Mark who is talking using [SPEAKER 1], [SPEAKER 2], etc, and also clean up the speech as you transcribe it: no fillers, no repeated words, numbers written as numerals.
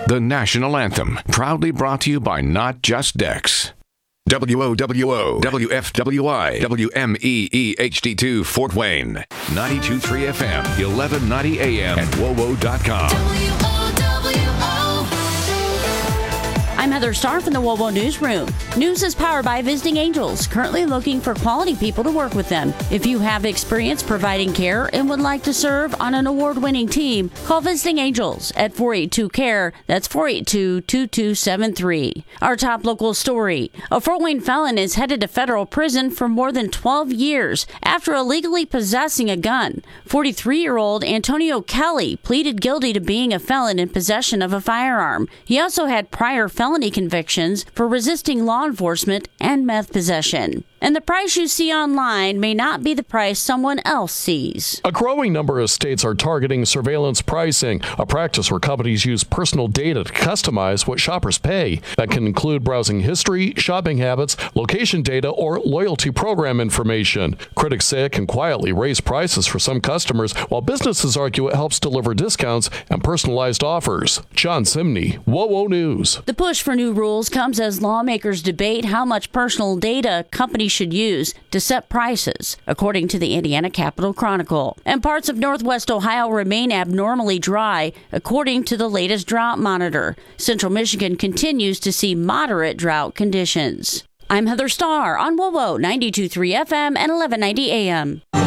[SPEAKER 1] The national anthem, proudly brought to you by Not Just Dex. WOWO, WFWI, WMEE HD2 Fort Wayne, 92.3 FM, 1190 AM, and WOWO.com.
[SPEAKER 2] I'm Heather Starr from the WOWO Newsroom. News is powered by Visiting Angels, currently looking for quality people to work with them. If you have experience providing care and would like to serve on an award-winning team, call Visiting Angels at 482-CARE. That's 482-2273. Our top local story. A Fort Wayne felon is headed to federal prison for more than 12 years after illegally possessing a gun. 43-year-old Antonio Kelly pleaded guilty to being a felon in possession of a firearm. He also had prior felony convictions for resisting law enforcement and meth possession. And the price you see online may not be the price someone else sees.
[SPEAKER 3] A growing number of states are targeting surveillance pricing, a practice where companies use personal data to customize what shoppers pay. That can include browsing history, shopping habits, location data, or loyalty program information. Critics say it can quietly raise prices for some customers, while businesses argue it helps deliver discounts and personalized offers. John Simney, WOWO News.
[SPEAKER 2] The push for new rules comes as lawmakers debate how much personal data companies should use to set prices, according to the Indiana Capital Chronicle. And parts of northwest Ohio remain abnormally dry, according to the latest drought monitor. Central Michigan continues to see moderate drought conditions. I'm Heather Starr on WOWO 92.3 FM and 1190 AM.